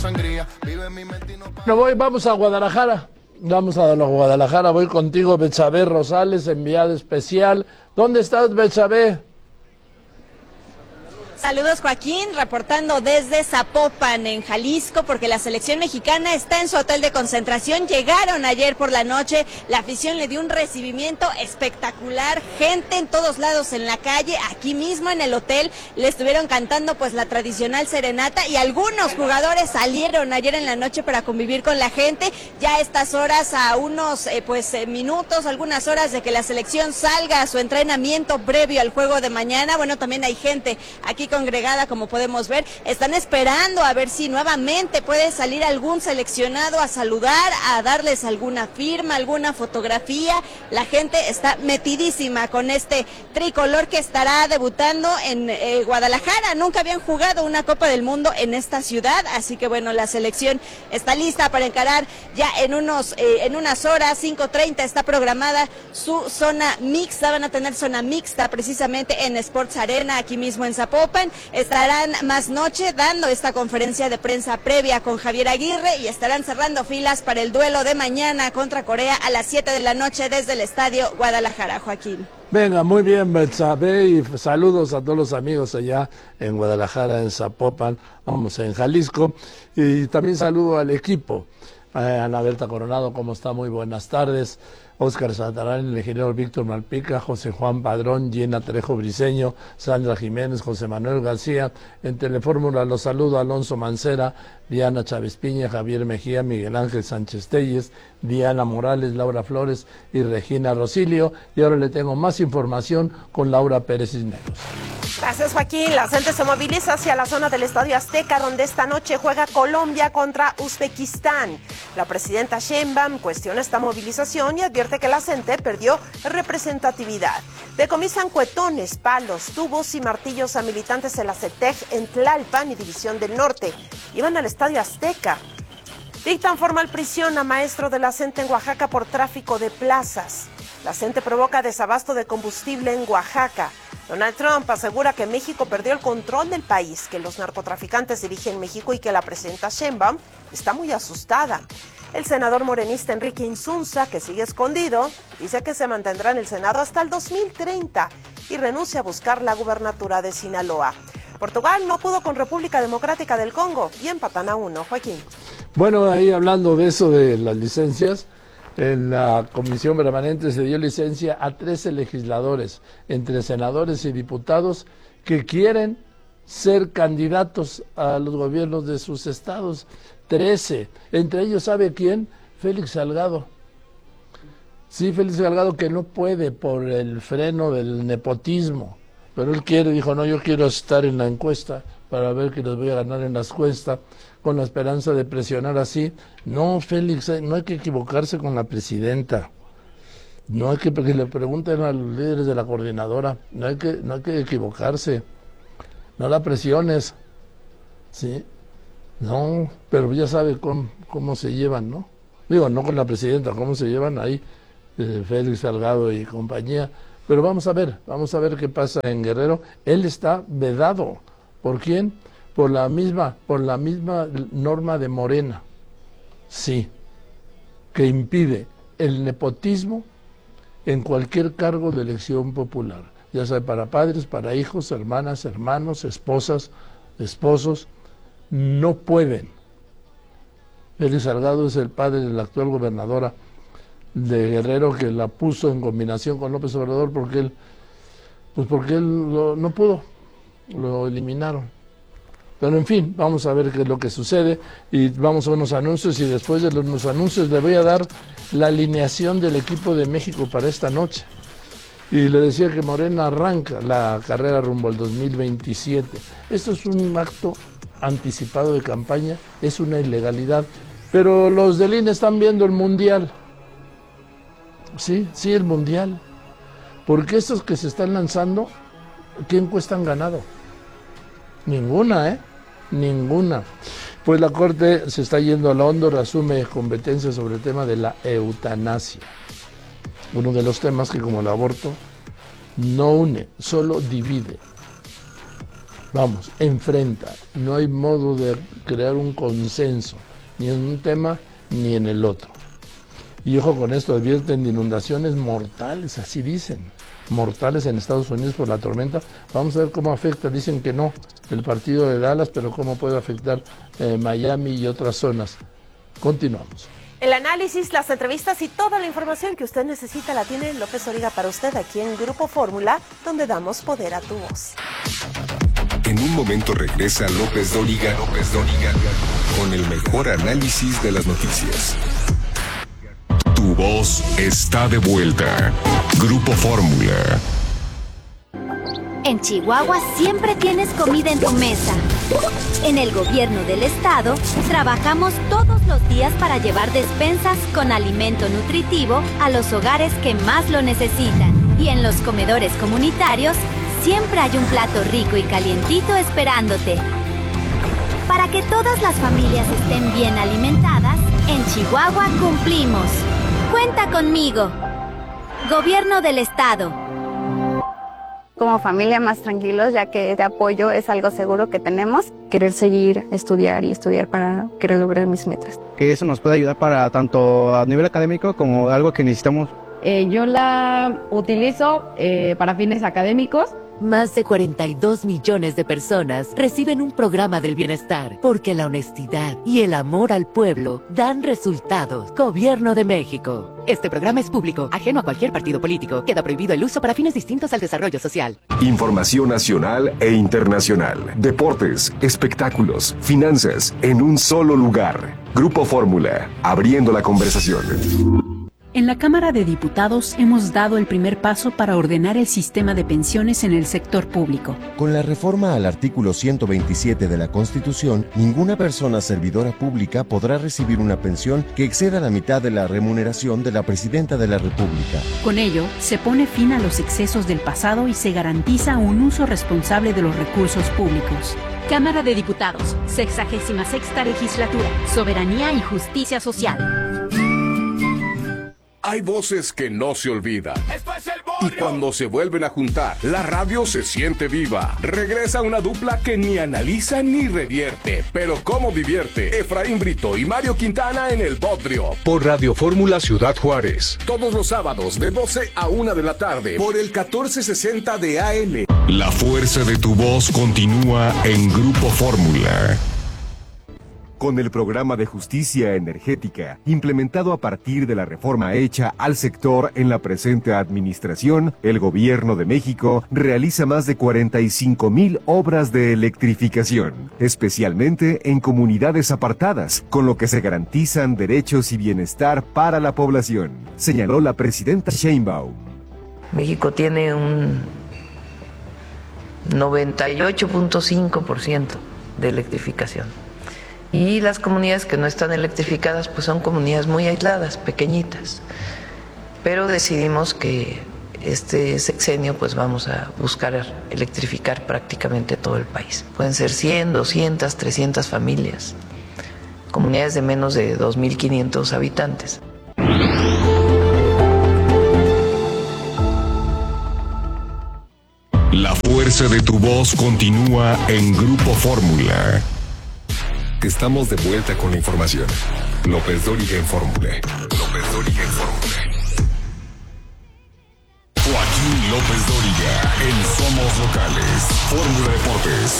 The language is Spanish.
Vamos a Guadalajara. Vamos a Guadalajara. Voy contigo, Betsabe Rosales, enviada especial. ¿Dónde estás, Betsabe? Saludos, Joaquín, reportando desde Zapopan, en Jalisco, porque la selección mexicana está en su hotel de concentración. Llegaron ayer por la noche, la afición le dio un recibimiento espectacular, gente en todos lados en la calle, aquí mismo en el hotel, le estuvieron cantando pues la tradicional serenata y algunos jugadores salieron ayer en la noche para convivir con la gente. Ya a estas horas, a unos minutos, algunas horas de que la selección salga a su entrenamiento previo al juego de mañana. Bueno, también hay gente aquí congregada, como podemos ver, están esperando a ver si nuevamente puede salir algún seleccionado a saludar, a darles alguna firma, alguna fotografía. La gente está metidísima con este tricolor que estará debutando en Guadalajara. Nunca habían jugado una Copa del Mundo en esta ciudad, así que bueno, la selección está lista para encarar ya en unas horas. 5:30 está programada su zona mixta, van a tener zona mixta precisamente en Sports Arena, aquí mismo en Zapopan. Estarán más noche dando esta conferencia de prensa previa con Javier Aguirre y estarán cerrando filas para el duelo de mañana contra Corea a las 7 de la noche desde el Estadio Guadalajara, Joaquín. Venga, muy bien, Betsabe, y saludos a todos los amigos allá en Guadalajara, en Zapopan, vamos, en Jalisco, y también saludo al equipo. Ana Berta Coronado, ¿cómo está? Muy buenas tardes. Óscar Santarán, el ingeniero Víctor Malpica, José Juan Padrón, Gina Trejo Briceño, Sandra Jiménez, José Manuel García. En Telefórmula los saludo Alonso Mancera, Diana Chávez Piña, Javier Mejía, Miguel Ángel Sánchez Telles, Diana Morales, Laura Flores y Regina Rosilio. Y ahora le tengo más información con Laura Pérez Cisneros. Gracias, Joaquín. La gente se moviliza hacia la zona del Estadio Azteca, donde esta noche juega Colombia contra Uzbekistán. La presidenta Sheinbaum cuestiona esta movilización y advierte que la gente perdió representatividad. Decomisan cuetones, palos, tubos y martillos a militantes de la CETEG en Tlalpan y División del Norte. Iban al Estadio Azteca. Dictan formal prisión a maestro de la CENTE en Oaxaca por tráfico de plazas. La CENTE provoca desabasto de combustible en Oaxaca. Donald Trump asegura que México perdió el control del país, que los narcotraficantes dirigen México y que la presidenta Sheinbaum está muy asustada. El senador morenista Enrique Insunza, que sigue escondido, dice que se mantendrá en el Senado hasta el 2030 y renuncia a buscar la gubernatura de Sinaloa. Portugal no pudo con República Democrática del Congo y empatan a 1. Joaquín. Bueno, ahí hablando de eso de las licencias, en la Comisión Permanente se dio licencia a 13 legisladores, entre senadores y diputados, que quieren ser candidatos a los gobiernos de sus estados. 13. Entre ellos, ¿sabe quién? Félix Salgado. Sí, Félix Salgado, que no puede por el freno del nepotismo. Pero él quiere, dijo, no, yo quiero estar en la encuesta para ver que los voy a ganar en las encuestas, con la esperanza de presionar así. No, Félix, no hay que equivocarse con la presidenta. No hay que, porque le pregunten a los líderes de la coordinadora, no hay que equivocarse. No la presiones. ¿Sí? No, pero ya sabe cómo se llevan, ¿no? Digo, no con la presidenta, cómo se llevan ahí Félix Salgado y compañía. Pero vamos a ver qué pasa en Guerrero. Él está vedado. ¿Por quién? Por la misma norma de Morena. Sí, que impide el nepotismo en cualquier cargo de elección popular. Ya sea para padres, para hijos, hermanas, hermanos, esposas, esposos. No pueden. Félix Salgado es el padre de la actual gobernadora de Guerrero, que la puso en combinación con López Obrador porque él no pudo, lo eliminaron. Pero en fin, vamos a ver qué es lo que sucede y vamos a unos anuncios, y después de los anuncios le voy a dar la alineación del equipo de México para esta noche. Y le decía que Morena arranca la carrera rumbo al 2027. Esto es un acto anticipado de campaña, es una ilegalidad. Pero los del INE están viendo el Mundial. Sí, el Mundial. Porque estos que se están lanzando, ¿qué encuesta han ganado? Ninguna, Ninguna. Pues la Corte se está yendo a lo hondo, reasume competencias sobre el tema de la eutanasia. Uno de los temas que, como el aborto, no une, solo divide. Vamos, enfrenta. No hay modo de crear un consenso, ni en un tema ni en el otro. Y ojo con esto, advierten de inundaciones mortales, así dicen, mortales en Estados Unidos por la tormenta. Vamos a ver cómo afecta, dicen que no, el partido de Dallas, pero cómo puede afectar Miami y otras zonas. Continuamos. El análisis, las entrevistas y toda la información que usted necesita la tiene López Dóriga para usted aquí en Grupo Fórmula, donde damos poder a tu voz. En un momento regresa López Dóriga, con el mejor análisis de las noticias. Tu voz está de vuelta. Grupo Fórmula. En Chihuahua siempre tienes comida en tu mesa. En el gobierno del estado trabajamos todos los días para llevar despensas con alimento nutritivo a los hogares que más lo necesitan. Y en los comedores comunitarios siempre hay un plato rico y calientito esperándote. Para que todas las familias estén bien alimentadas, en Chihuahua cumplimos. Cuenta conmigo. Gobierno del estado. Como familia más tranquilos, ya que este apoyo es algo seguro que tenemos. Querer seguir, estudiar para querer lograr mis metas. Que eso nos puede ayudar para tanto a nivel académico como algo que necesitamos. Yo la utilizo para fines académicos. Más de 42 millones de personas reciben un programa del bienestar porque la honestidad y el amor al pueblo dan resultados. Gobierno de México. Este programa es público, ajeno a cualquier partido político. Queda prohibido el uso para fines distintos al desarrollo social. Información nacional e internacional. Deportes, espectáculos, finanzas, en un solo lugar. Grupo Fórmula, abriendo la conversación. En la Cámara de Diputados hemos dado el primer paso para ordenar el sistema de pensiones en el sector público. Con la reforma al artículo 127 de la Constitución, ninguna persona servidora pública podrá recibir una pensión que exceda la mitad de la remuneración de la Presidenta de la República. Con ello, se pone fin a los excesos del pasado y se garantiza un uso responsable de los recursos públicos. Cámara de Diputados, 66ª Legislatura, Soberanía y Justicia Social. Hay voces que no se olvidan. Y cuando se vuelven a juntar, la radio se siente viva. Regresa una dupla que ni analiza ni revierte, pero cómo divierte. Efraín Brito y Mario Quintana en El Bodrio. Por Radio Fórmula Ciudad Juárez. Todos los sábados de 12 a 1 de la tarde. Por el 1460 de AM. La fuerza de tu voz continúa en Grupo Fórmula. Con el programa de justicia energética, implementado a partir de la reforma hecha al sector en la presente administración, el Gobierno de México realiza más de 45,000 obras de electrificación, especialmente en comunidades apartadas, con lo que se garantizan derechos y bienestar para la población, señaló la presidenta Sheinbaum. México tiene un 98.5% de electrificación. Y las comunidades que no están electrificadas pues son comunidades muy aisladas, pequeñitas. Pero decidimos que este sexenio pues vamos a buscar electrificar prácticamente todo el país. Pueden ser 100, 200, 300 familias, comunidades de menos de 2.500 habitantes. La fuerza de tu voz continúa en Grupo Fórmula. Estamos de vuelta con la información. López Dóriga en Fórmula. Joaquín López Dóriga en Somos Locales. Fórmula Deportes.